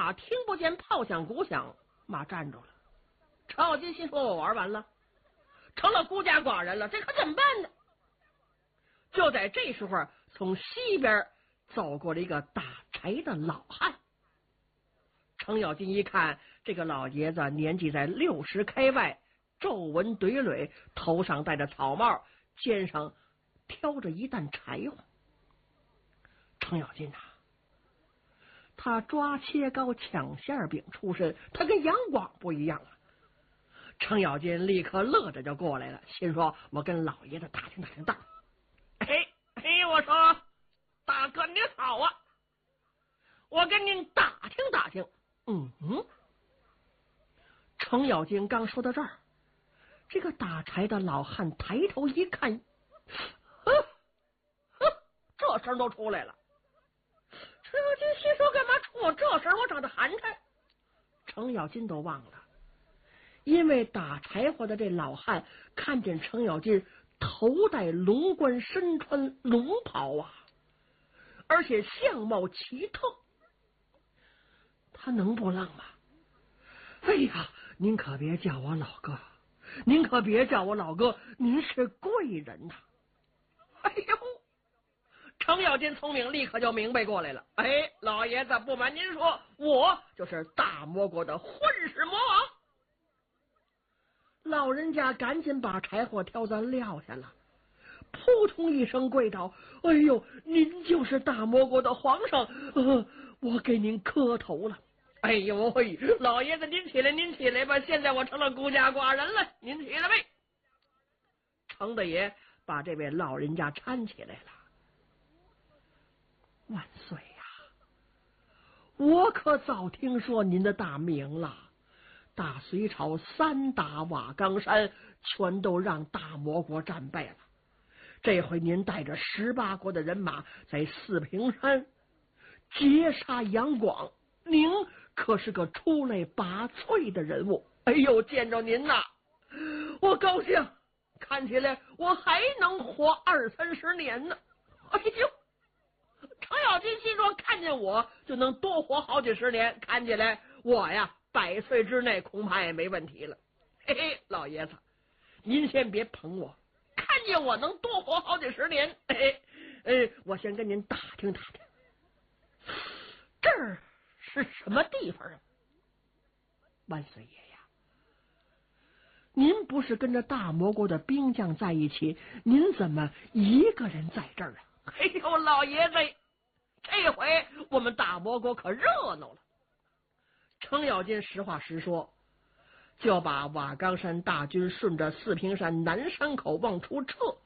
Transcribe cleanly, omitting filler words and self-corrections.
马听不见炮响鼓响，马站住了。程咬金心说：“我玩完了，成了孤家寡人了，这可怎么办呢？”就在这时候，从西边走过了一个打柴的老汉。程咬金一看，这个老爷子年纪在60开外，皱纹堆垒，头上戴着草帽，肩上挑着一担柴火。程咬金他抓切糕抢馅饼出身，他跟杨广不一样啊。程咬金立刻乐着就过来了，心说：“我跟老爷子打听打听道。”我说：“大哥你好啊，我跟您打听打听。”程咬金刚说到这儿，这个打柴的老汉抬头一看，这声都出来了。程咬金心说：“干嘛出我这声？我长得寒碜。”程咬金都忘了，因为打柴火的这老汉看见程咬金头戴龙冠，身穿龙袍啊，而且相貌奇特，他能不愣吗？哎呀，您可别叫我老哥，您可别叫我老哥，您是贵人呐！哎呦，程咬金聪明，立刻就明白过来了。老爷子，不瞒您说，我就是大魔国的混世魔王。老人家赶紧把柴火挑子撂下了，扑通一声跪倒：“哎呦，您就是大魔国的皇上，我给您磕头了。”“哎呦嘿，老爷子您起来，您起来吧，现在我成了孤家寡人了，您起来呗。”程大爷把这位老人家搀起来了。“万岁呀！我可早听说您的大名了。大隋朝3打瓦岗山，全都让大魔国战败了。这回您带着18国的人马在四平山截杀杨广，您可是个出类拔萃的人物。哎呦，见着您呐，我高兴，看起来我还能活20-30年呢。”哎呦，程咬金心说：“看见我就能多活好几十年，看起来我呀100岁之内恐怕也没问题了。”“老爷子，您先别捧我，看见我能多活好几十年。我先跟您打听打听，这儿是什么地方啊？”“万岁爷呀，您不是跟着大魔国的兵将在一起，您怎么一个人在这儿啊？”“哎呦，老爷子，这回我们大魔国可热闹了。”程咬金实话实说，就把瓦岗山大军顺着四平山南山口往出撤。